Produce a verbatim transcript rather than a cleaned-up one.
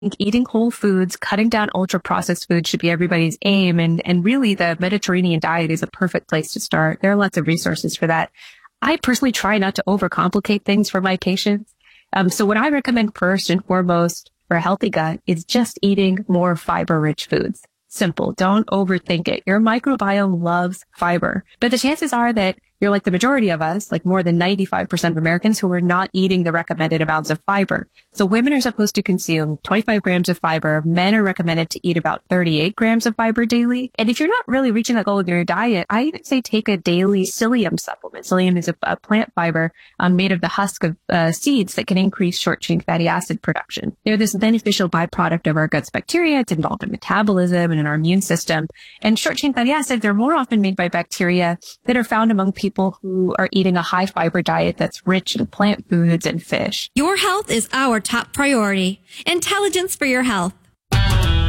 Eating whole foods, cutting down ultra processed foods should be everybody's aim. And, and really the Mediterranean diet is a perfect place to start. There are lots of resources for that. I personally try not to overcomplicate things for my patients. Um, so what I recommend first and foremost for a healthy gut is just eating more fiber rich foods. Simple. Don't overthink it. Your microbiome loves fiber, but the chances are that you're like the majority of us, like more than ninety-five percent of Americans who are not eating the recommended amounts of fiber. So women are supposed to consume twenty-five grams of fiber. Men are recommended to eat about thirty-eight grams of fiber daily. And if you're not really reaching that goal in your diet, I even say take a daily psyllium supplement. Psyllium is a, a plant fiber um, made of the husk of uh, seeds that can increase short-chain fatty acid production. They're this beneficial byproduct of our gut's bacteria. It's involved in metabolism and in our immune system. And short-chain fatty acids are more often made by bacteria that are found among people people who are eating a high fiber diet that's rich in plant foods and fish. Your health is our top priority. Intelligence for your health.